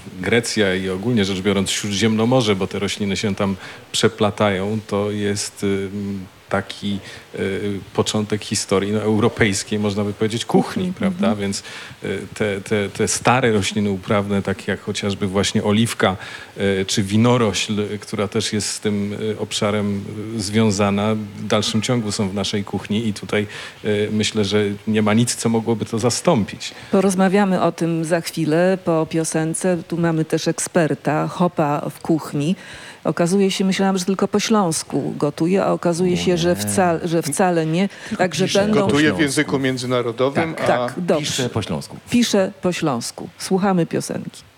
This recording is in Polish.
Grecja i ogólnie rzecz biorąc Śródziemnomorze, bo te rośliny się tam przeplatają, to jest taki początek historii europejskiej, można by powiedzieć, kuchni, prawda? Więc te stare rośliny uprawne, takie jak chociażby właśnie oliwka czy winorośl, która też jest z tym obszarem związana, w dalszym ciągu są w naszej kuchni i tutaj myślę, że nie ma nic, co mogłoby to zastąpić. Porozmawiamy o tym za chwilę po piosence. Tu mamy też eksperta, hopa w kuchni. Okazuje się, myślałam, że tylko po śląsku gotuje, a okazuje się, że wcale nie. Także będą... Gotuje w języku międzynarodowym, Tak, dobrze. Pisze po śląsku. Pisze po śląsku. Słuchamy piosenki.